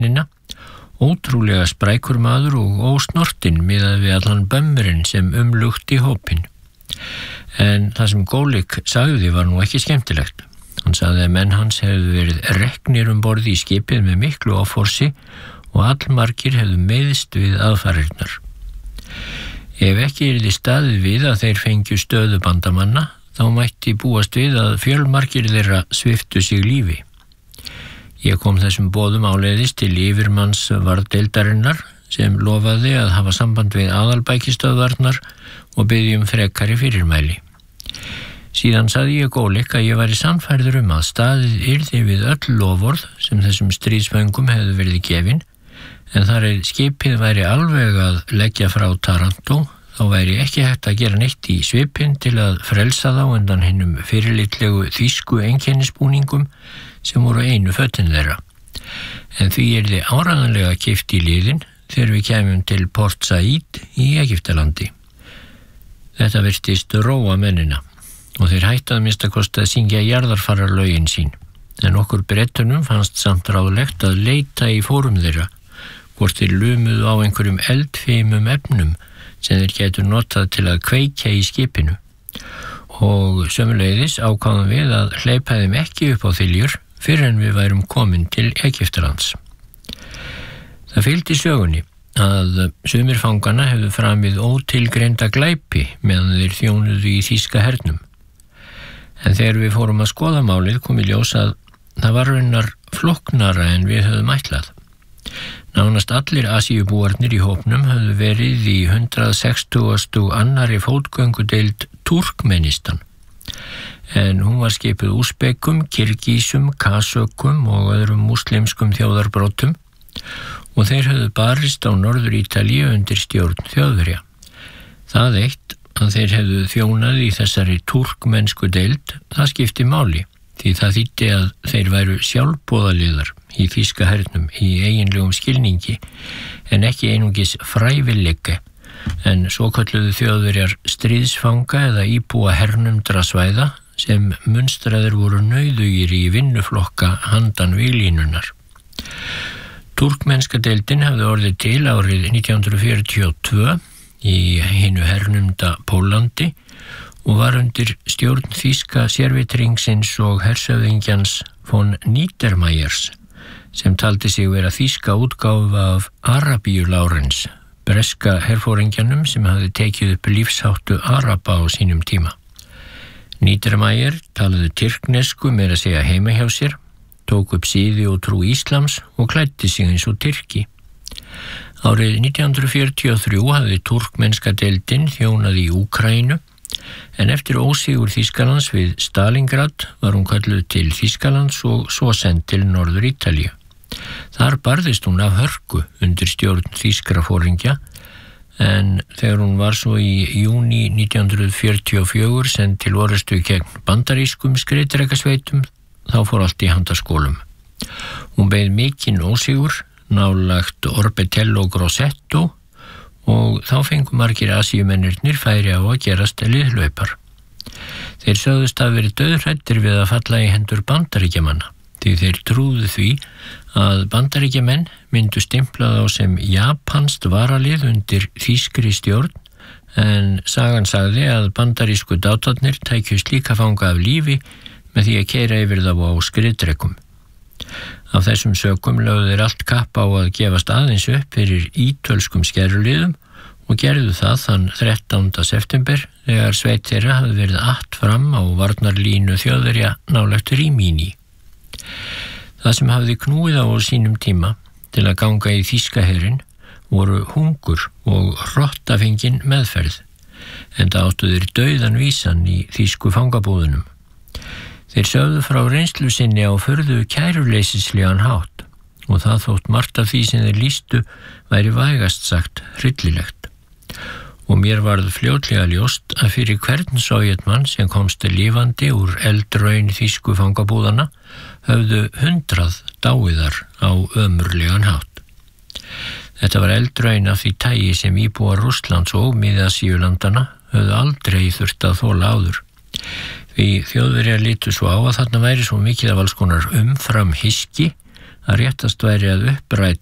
mennina, ótrúlega sprækur maður og ósnortinn miðað við allan bömmurinn sem umlukti hópinn. En það sem Gólik sagði var nú ekki skemmtilegt. Hann sagði að menn hans hefðu verið reknir borð í skipið með miklu offorsi og allmargir hefðu meiðst við aðfarirnar. Ef ekki yrði staðið við að þeir fengju stöðu bandamanna, þá mætti búast við að fjölmargir þeirra sviptu sig lífi. Ég kom þessum boðum áleiðis til yfirmanns varðdeildarinnar sem lofaði að hafa samband við aðalbækistöðvarnar og biðja frekari fyrirmæli. Síðan sagði ég Gólik að ég væri sannfærður að staðið yrði við öll loforð sem þessum stríðsföngum hefðu verið gefin, en þar skipið væri alveg að leggja frá Taranto, þá væri ekki hægt að gera neitt í svipinn til að frelsa þá undan hinnum fyrirlitlegu þýsku einkennisbúningum sem voru einu fötin þeirra. En því yrði áreiðanlega keypt í liðin þegar við kæmum til Port Said í Egyptalandi. Þetta virtist róa mennina og þeir hættu að minnsta kosti að syngja jarðarfararlögin sín, en okkur Bretunum fannst samt ráðlegt að leita í fórum þeirra, hvort þeir lumuðu á einhverjum eldfimum efnum sem þeir gætu notað til að kveikja í skipinu. Og sömuleiðis ákváðum við að hleypa þeim ekki upp á þyljur fyrr en við værum komin til Egyptalands. Það fylgdi sögunni að sumir fanganna hefðu framið ótilgreinda glæpi meðan þeir þjónuðu í þýska hernum. En þegar við fórum að skoða málið kom í ljós að það var raunar flóknara en við höfðum ætlað. Nánast allir Asíubúarnir í hópnum höfðu verið í 160. annarri fótgöngudeild Turkmenistan, en hún var skipuð Úsbekum, Kirgísum, Kasökum og öðrum múslimskum þjóðarbrótum og þeir höfðu barist á Norður-Ítalíu undir stjórn Þjóðverja. Það eitt að þeir hefðu þjónað í þessari turkmensku deild, það skipti máli, því það þýddi að þeir væru sjálfboðaliðar í þýska hernum í eiginlegum skilningi, en ekki einungis frævillige, en svokölluðu Þjóðverjar stríðsfanga eða íbúa hernumdra svæða sem munstraðir voru nauðugir í vinnuflokka handan víglínunar. Turkmenska deildin hafði orðið til árið 1942 í hinu hernumda Pólandi og var undir stjórn þýska sérvitringsins og hershöfðingjans von Niedermayers, sem taldi sig vera þýska útgáfa af Arabíu-Lárens, breska herforingjanum sem hafði tekið upp lífsháttu Araba á sínum tíma. Niedermayer talaði tyrknesku meira að segja heima hjá sér, tók upp siði og trú íslams og klæddi sig eins og tyrki. Árið 1943 hafði turkmenska deildin þjónað í Úkraínu, en eftir ósigur Þýskalands við Stalingrad var hún kölluð til Þýskalands og svo send til Norður-Ítalíu. Þar barðist hún af hörku undir stjórn þýskra foringja, en þegar hún var svo í júní 1944 send til orrustu gegn bandarískum skriðdrekasveitum, þá fór allt í handaskólum. Hún beið mikinn ósigur nálagt Orbetello Grosseto og þá fengu margir Asíumennirnir færi á að gerast liðhlaupar. Þeir sögðust að verið dauðhræddir við að falla í hendur Bandaríkjamanna, því þeir trúðu því að Bandaríkjamenn myndu stimpla þá sem japanskt varalið undir þýskri stjórn, en sagan sagði að bandarísku dátarnir tækju slíka fanga af lífi með því að keyra yfir þá á skriðdrekum. Af þessum sökum lögðu þeir allt kapp á að gefast aðeins upp fyrir ítölskum skeruliðum og gerðu það þann 13. september þegar sveit þeirra hafði verið att fram á varnarlínu Þjóðverja nálægt Rímini. Það sem hafði knúið á sínum tíma til að ganga í þýska herinn voru hungur og hrottafengin meðferð, enda áttu þeir dauðan vísan í þýsku fangabúðunum. Þeir sögðu frá reynslu sinni á furðu kæruleysislegan hátt og það þótt margt af því sem þeir lýstu væri vægast sagt hryllilegt. Og mér varð fljótlega ljóst að fyrir hvern sovjetmann sem komst lifandi úr eldraun þýsku fangabúðana höfðu 100 dáiðar á ömurlegan hátt. Þetta var eldraun af því tagi sem íbúar Rússlands og Mið-Asíulandana höfðu aldrei þurft að þola áður. Því Þjóðverjar litu svo á að þarna væri svo mikið af alls konar umfram hyski að réttast væri að uppræta